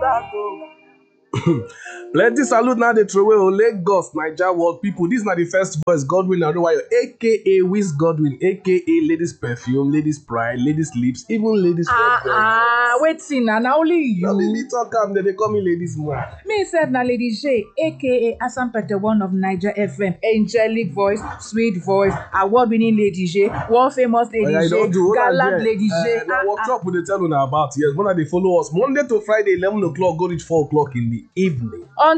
Plenty salute now they throw away Lagos, Niger world people. This is not the first voice, Godwin Adebayo, aka Wiz Godwin, aka Ladies Perfume, Ladies Pride, Ladies Lips, even Ladies waiting na only you. Now me talk am, they call me Ladies more. Me said na Lady J, aka Asampete one of Niger FM, angelic voice, sweet voice, award-winning Lady J, world famous Lady J, gallant Lady J. Now workshop with the tell you about yes. When they follow us Monday to Friday, 11 o'clock, go reach 4 o'clock in the evening.